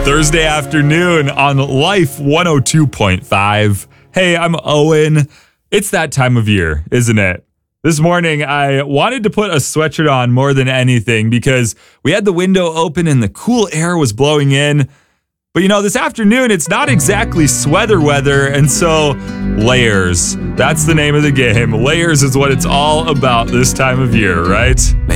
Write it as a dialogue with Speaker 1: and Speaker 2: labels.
Speaker 1: Thursday afternoon on Life 102.5. Hey, I'm Owen. It's that time of year, isn't it? This morning, I wanted to put a sweatshirt on more than anything because we had the window open and the cool air was blowing in. But you know, this afternoon, it's not exactly sweater weather, and so layers. That's the name of the game. Layers is what it's all about this time of year, right?